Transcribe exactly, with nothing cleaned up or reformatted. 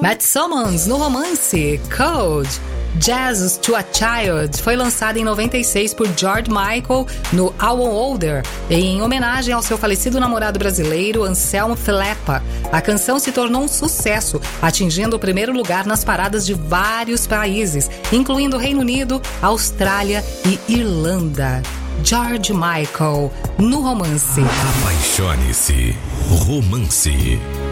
Matt Sommons no Romance, Code. Jazz to a Child foi lançada em noventa e seis por George Michael no Album Older, em homenagem ao seu falecido namorado brasileiro Anselmo Flepa. A canção se tornou um sucesso, atingindo o primeiro lugar nas paradas de vários países, incluindo Reino Unido, Austrália e Irlanda. George Michael no Romance. Apaixone-se. Romance.